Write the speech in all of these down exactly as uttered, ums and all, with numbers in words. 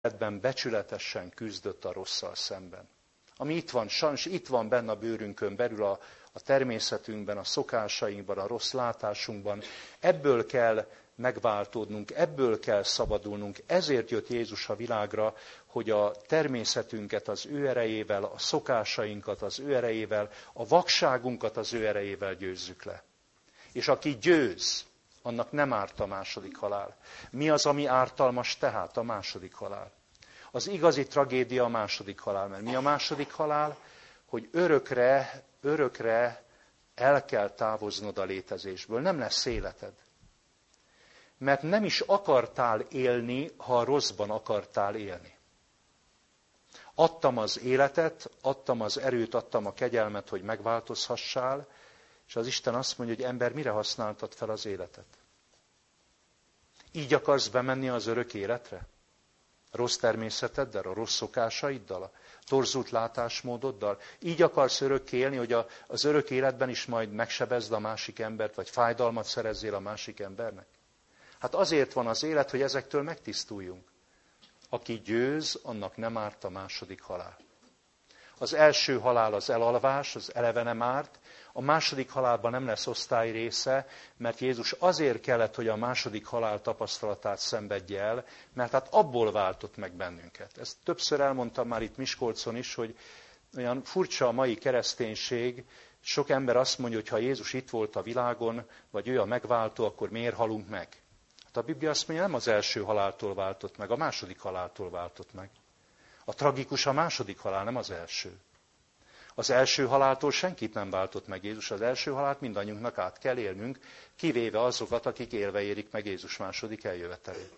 életben becsületesen küzdött a rosszal szemben. Ami itt van, sajnos itt van benne a bőrünkön belül, a, a természetünkben, a szokásainkban, a rossz látásunkban. Ebből kell megváltódnunk, ebből kell szabadulnunk. Ezért jött Jézus a világra, hogy a természetünket az ő erejével, a szokásainkat az ő erejével, a vakságunkat az ő erejével győzzük le. És aki győz, annak nem árt a második halál. Mi az, ami ártalmas tehát? A második halál. Az igazi tragédia a második halál. Mert mi a második halál? Hogy örökre, örökre el kell távoznod a létezésből. Nem lesz életed. Mert nem is akartál élni, ha a rosszban akartál élni. Adtam az életet, adtam az erőt, adtam a kegyelmet, hogy megváltozhassál, és az Isten azt mondja, hogy ember, mire használtad fel az életet? Így akarsz bemenni az örök életre? A rossz természeteddel, a rossz szokásaiddal, a torzult látásmódoddal? Így akarsz örökké élni, hogy a, az örök életben is majd megsebezd a másik embert, vagy fájdalmat szerezzél a másik embernek? Hát azért van az élet, hogy ezektől megtisztuljunk. Aki győz, annak nem árt a második halál. Az első halál az elalvás, az eleve nem árt, a második halálban nem lesz osztály része, mert Jézus azért kellett, hogy a második halál tapasztalatát szenvedje el, mert hát abból váltott meg bennünket. Ezt többször elmondtam már itt Miskolcon is, hogy olyan furcsa a mai kereszténység, sok ember azt mondja, hogy ha Jézus itt volt a világon, vagy ő a megváltó, akkor miért halunk meg? Hát a Biblia azt mondja, nem az első haláltól váltott meg, a második haláltól váltott meg. A tragikus a második halál, nem az első. Az első haláltól senkit nem váltott meg Jézus, az első halált mindannyiunknak át kell élnünk, kivéve azokat, akik élve érik meg Jézus második eljövetelét.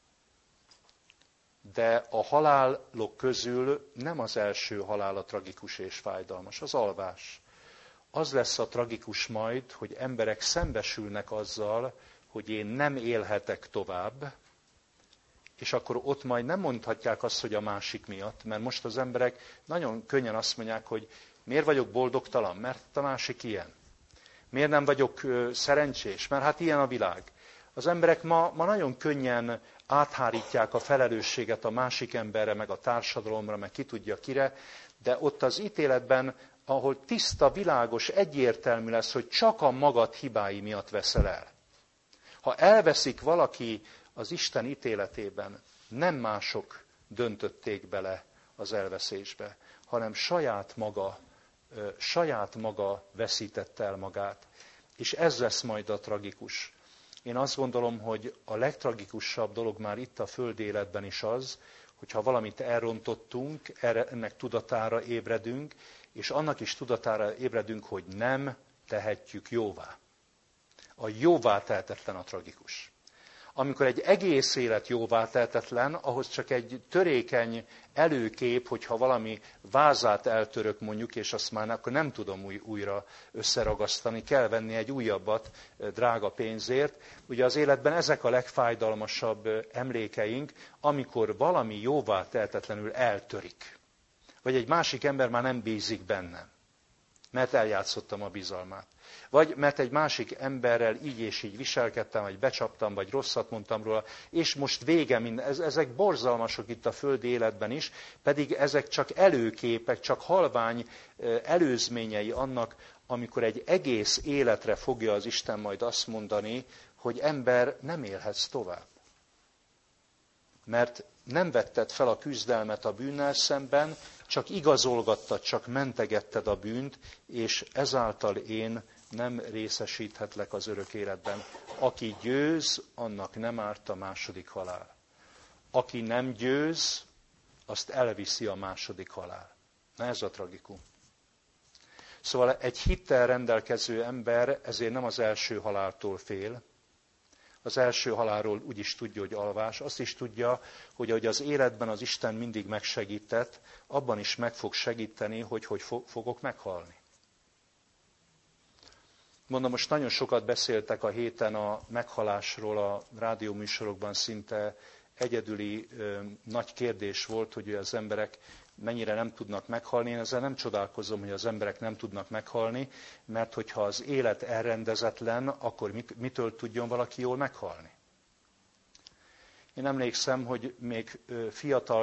De a halálok közül nem az első halál a tragikus és fájdalmas, az alvás. Az lesz a tragikus majd, hogy emberek szembesülnek azzal, hogy én nem élhetek tovább, és akkor ott majd nem mondhatják azt, hogy a másik miatt, mert most az emberek nagyon könnyen azt mondják, hogy miért vagyok boldogtalan, mert a másik ilyen. Miért nem vagyok szerencsés, mert hát ilyen a világ. Az emberek ma, ma nagyon könnyen áthárítják a felelősséget a másik emberre, meg a társadalomra, meg ki tudja kire, de ott az ítéletben, ahol tiszta, világos, egyértelmű lesz, hogy csak a magad hibái miatt veszel el. Ha elveszik valaki az Isten ítéletében, nem mások döntötték bele az elveszésbe, hanem saját maga, saját maga veszítette el magát. És ez lesz majd a tragikus. Én azt gondolom, hogy a legtragikusabb dolog már itt a földi életben is az, hogyha valamit elrontottunk, ennek tudatára ébredünk, és annak is tudatára ébredünk, hogy nem tehetjük jóvá. A jóvá tehetetlen a tragikus. Amikor egy egész élet jóvá tehetetlen, ahhoz csak egy törékeny előkép, hogyha valami vázát eltörök mondjuk, és azt már akkor nem tudom új, újra összeragasztani, kell venni egy újabbat drága pénzért. Ugye az életben ezek a legfájdalmasabb emlékeink, amikor valami jóvá tehetetlenül eltörik. Vagy egy másik ember már nem bízik bennem, mert eljátszottam a bizalmát. Vagy mert egy másik emberrel így és így viselkedtem, vagy becsaptam, vagy rosszat mondtam róla, és most vége minden. Ezek borzalmasok itt a földi életben is, pedig ezek csak előképek, csak halvány előzményei annak, amikor egy egész életre fogja az Isten majd azt mondani, hogy ember, nem élhetsz tovább. Mert nem vetted fel a küzdelmet a bűnnel szemben, csak igazolgattad, csak mentegetted a bűnt, és ezáltal én nem részesíthetlek az örök életben. Aki győz, annak nem árt a második halál. Aki nem győz, azt elviszi a második halál. Na ez a tragikum. Szóval egy hittel rendelkező ember ezért nem az első haláltól fél. Az első halálról úgy is tudja, hogy alvás. Azt is tudja, hogy ahogy az életben az Isten mindig megsegített, abban is meg fog segíteni, hogy hogy fogok meghalni. Mondom, most nagyon sokat beszéltek a héten a meghalásról, a rádióműsorokban szinte egyedüli ö, nagy kérdés volt, hogy az emberek mennyire nem tudnak meghalni. Én ezzel nem csodálkozom, hogy az emberek nem tudnak meghalni, mert hogyha az élet elrendezetlen, akkor mitől tudjon valaki jól meghalni? Én emlékszem, hogy még fiatal